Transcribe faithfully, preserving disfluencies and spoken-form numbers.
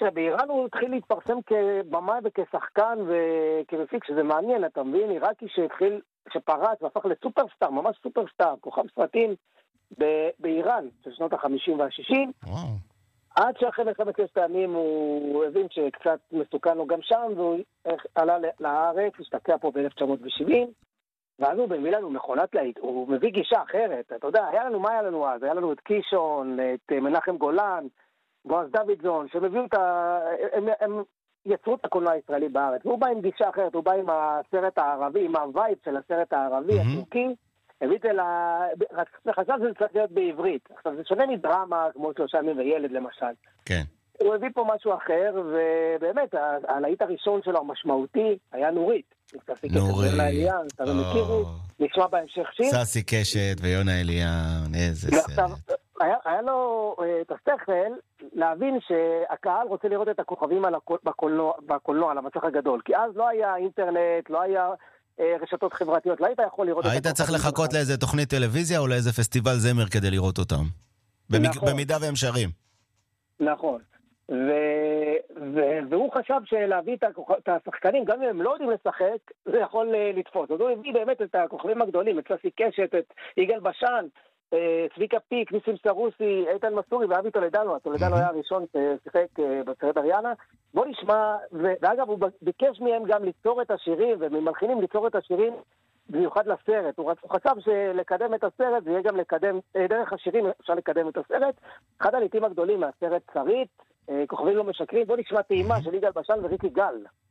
מקרה, באיראן הוא התחיל להתפרסם כבמאי וכשחקן וכמפיק, שזה מעניין, אתה מבין, עיראקי שהתחיל, שפרץ והפך לסופרסטאר, ממש סופרסטאר, כוכב סרטים ב- באיראן, של שנות ה-חמישים וה-שישים. וואו. עד שאחרי מלחמת ששת הימים הוא הבין שקצת מסוכן לו גם שם, והוא עלה לארץ, השתקע פה ב-אלף תשע מאות שבעים, ואז הוא מביא לנו מכונת להיט, הוא מביא גישה אחרת, אתה יודע, היה לנו, מה היה לנו אז? היה לנו את קישון, את מנחם גולן, בועז דוידזון, שהם הביאו את ה... הם, הם יצרו את הקולנוע הישראלי בארץ, והוא בא עם גישה אחרת, הוא בא עם הסרט הערבי, עם הווייב של הסרט הערבי, Mhm. הטורקי, הביא את זה ל... חשב שזה צריך להיות בעברית. עכשיו, זה שונה מדרמה, כמו שלושה ימים וילד למשל. כן. הוא הביא פה משהו אחר, ובאמת, הלהיט הראשון שלו המשמעותי היה נורית. נורית. אתה מכירו, נשמע בהמשך שיר. ססי קשת ויונה אליאן, איזה סרט. היה, היה לו את השכל להבין שהקהל רוצה לראות את הכוכבים על הקול, בקולנוע, בקולנוע, על המצח הגדול. כי אז לא היה אינטרנט, לא היה אה, רשתות חברתיות, לא היית יכול לראות את הכוכבים. היית צריך לחכות לאיזה תוכנית טלוויזיה או לאיזה פסטיבל זמר כדי לראות אותם. במג... נכון. במידה והם שרים. נכון. ו... ו... והוא חשב שלהביא את, הכוכ... את השחקנים, גם אם הם לא יודעים לשחק, זה יכול לתפוס. אז הוא הביא באמת את הכוכבים הגדולים, את ססי קשת, את יגאל בשן, צביקה פיק, ניסים סרוסי, איתן מסורי ואבי טולדנו. טולדנו היה הראשון ששיחק בסרט אריאנה. בוא נשמע, ואגב הוא ביקש מהם גם ליצור את השירים, וממלחינים ליצור את השירים במיוחד לסרט. הוא חשב שלקדם את הסרט, זה יהיה גם לקדם, דרך השירים אפשר לקדם את הסרט. אחד הלעיתים הגדולים מהסרט שרית, כוכבים לא משקרים. בוא נשמע טעימה של יגאל בשן וריקי גל.